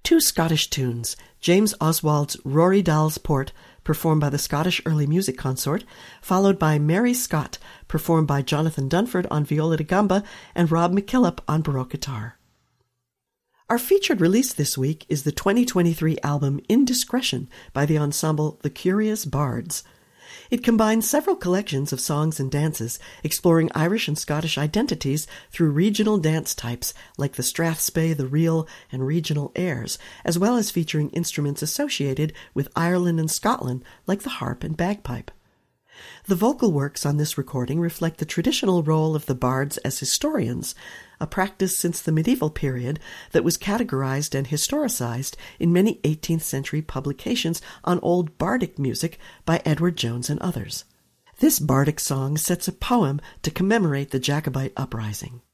Two Scottish tunes, James Oswald's Rory Dal's Port, performed by the Scottish Early Music Consort, followed by Mary Scott, performed by Jonathan Dunford on viola da gamba and Rob McKillop on baroque guitar. Our featured release this week is the 2023 album Indiscretion by the ensemble The Curious Bards. It combines several collections of songs and dances, exploring Irish and Scottish identities through regional dance types like the strathspey, the reel, and regional airs, as well as featuring instruments associated with Ireland and Scotland like the harp and bagpipe. The vocal works on this recording reflect the traditional role of the bards as historians, a practice since the medieval period that was categorized and historicized in many 18th century publications on old bardic music by Edward Jones and others. This bardic song sets a poem to commemorate the Jacobite uprising.